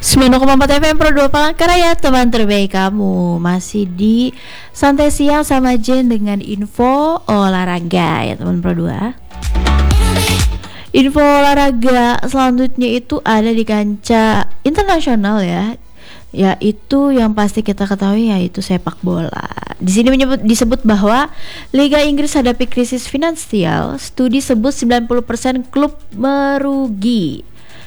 9,4 FM Pro 2 Palangkaraya, teman terbaik kamu. Masih di Santai Siang sama Jen dengan info olahraga ya teman Pro 2. Info olahraga selanjutnya itu ada di kancah internasional ya, yaitu yang pasti kita ketahui yaitu sepak bola. Di sini disebut bahwa Liga Inggris hadapi krisis finansial. Studi sebut 90% klub merugi.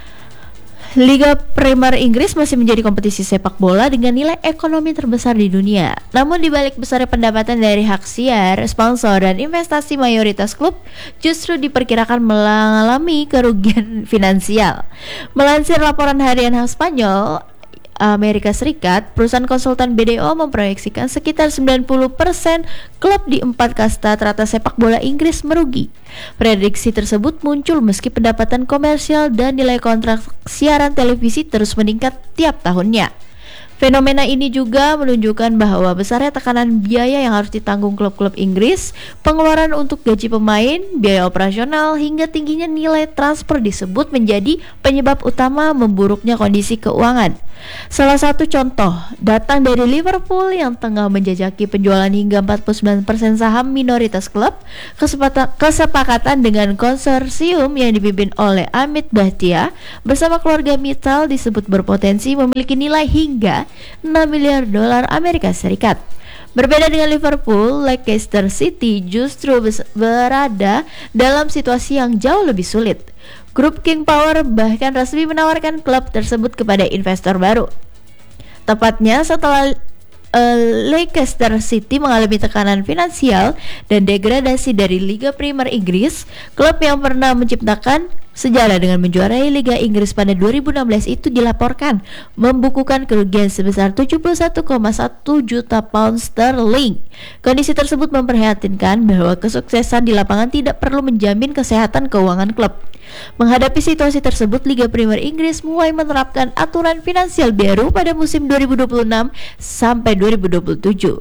Liga Premier Inggris masih menjadi kompetisi sepak bola dengan nilai ekonomi terbesar di dunia. Namun di balik besarnya pendapatan dari hak siar, sponsor, dan investasi, mayoritas klub justru diperkirakan mengalami kerugian finansial. Melansir laporan harian khas Spanyol, Amerika Serikat, perusahaan konsultan BDO memproyeksikan sekitar 90% klub di 4 kasta teratas sepak bola Inggris merugi. Prediksi tersebut muncul meski pendapatan komersial dan nilai kontrak siaran televisi terus meningkat tiap tahunnya. Fenomena ini juga menunjukkan bahwa besarnya tekanan biaya yang harus ditanggung klub-klub Inggris, pengeluaran untuk gaji pemain, biaya operasional, hingga tingginya nilai transfer disebut menjadi penyebab utama memburuknya kondisi keuangan. Salah satu contoh datang dari Liverpool yang tengah menjajaki penjualan hingga 49% saham minoritas klub. Kesepakatan dengan konsorsium yang dipimpin oleh Amit Bhatia bersama keluarga Mitchell disebut berpotensi memiliki nilai hingga 6 miliar dolar Amerika Serikat. Berbeda dengan Liverpool, Leicester City justru berada dalam situasi yang jauh lebih sulit. Grup King Power bahkan resmi menawarkan klub tersebut kepada investor baru. Tepatnya setelah Leicester City mengalami tekanan finansial dan degradasi dari Liga Premier Inggris, klub yang pernah menciptakan sejarah dengan menjuarai Liga Inggris pada 2016 itu dilaporkan membukukan kerugian sebesar 71,1 juta pound sterling. Kondisi tersebut memprihatinkan bahwa kesuksesan di lapangan tidak perlu menjamin kesehatan keuangan klub. Menghadapi situasi tersebut, Liga Premier Inggris mulai menerapkan aturan finansial baru pada musim 2026 sampai 2027.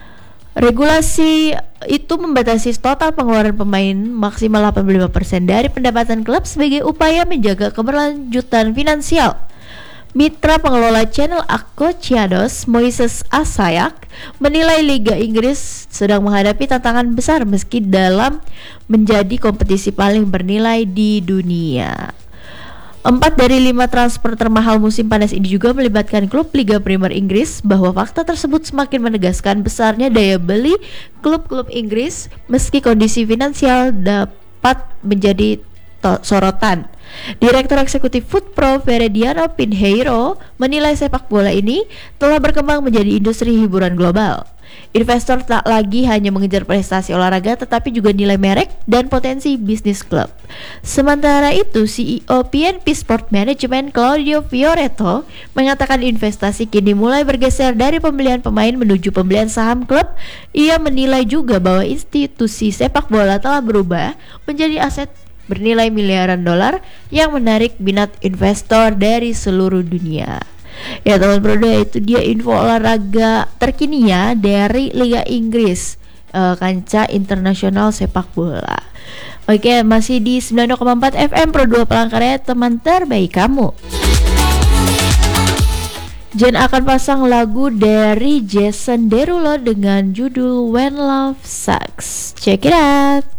Regulasi itu membatasi total pengeluaran pemain maksimal 85% dari pendapatan klub sebagai upaya menjaga keberlanjutan finansial. Mitra pengelola channel Associados, Moises Asayak, menilai Liga Inggris sedang menghadapi tantangan besar meski dalam menjadi kompetisi paling bernilai di dunia. 4 dari 5 transfer termahal musim panas ini juga melibatkan klub Liga Premier Inggris, bahwa fakta tersebut semakin menegaskan besarnya daya beli klub-klub Inggris meski kondisi finansial dapat menjadi sorotan. Direktur Eksekutif Footpro Verediano Pinheiro menilai sepak bola ini telah berkembang menjadi industri hiburan global. Investor tak lagi hanya mengejar prestasi olahraga tetapi juga nilai merek dan potensi bisnis klub. Sementara itu, CEO PNP Sport Management Claudio Fioretto mengatakan investasi kini mulai bergeser dari pembelian pemain menuju pembelian saham klub. Ia menilai juga bahwa institusi sepak bola telah berubah menjadi aset bernilai miliaran dolar yang menarik minat investor dari seluruh dunia. Ya teman Bro, itu dia info olahraga terkini ya dari Liga Inggris, kancah internasional sepak bola. Oke, masih di 9,4 FM Pro 2 Palangkaraya, teman terbaik kamu. Jen akan pasang lagu dari Jason Derulo dengan judul When Love Sucks. Check it out.